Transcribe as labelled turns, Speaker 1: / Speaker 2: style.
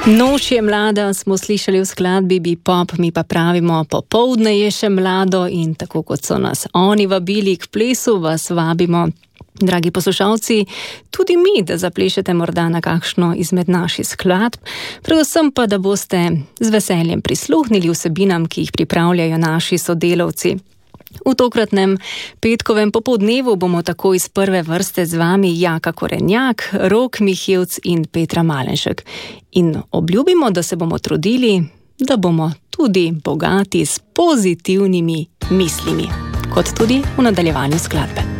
Speaker 1: Noč je mlada, smo slišali v skladbi Bepop, mi pa pravimo, popoldne je še mlado in tako kot so nas oni vabili k plesu, vas vabimo, dragi poslušalci, tudi mi, da zaplešete morda na kakšno izmed naših skladb, predvsem pa, da boste z veseljem prisluhnili vsebinam, ki jih pripravljajo naši sodelavci. V tokratnem petkovem popoldnevu bomo tako iz prve vrste z vami Jaka Korenjak, Rok Mihevc in Petra Malenšek. In obljubimo, da se bomo trudili, da bomo tudi bogati s pozitivnimi mislimi, kot tudi v nadaljevanju skladbe.